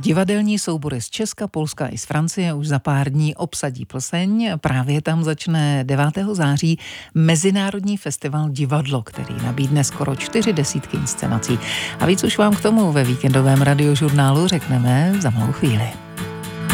Divadelní soubory z Česka, Polska i z Francie už za pár dní obsadí Plzeň. Právě tam začne 9. září Mezinárodní festival Divadlo, který nabídne skoro 40 inscenací. A víc už vám k tomu ve víkendovém radiožurnálu řekneme za malou chvíli.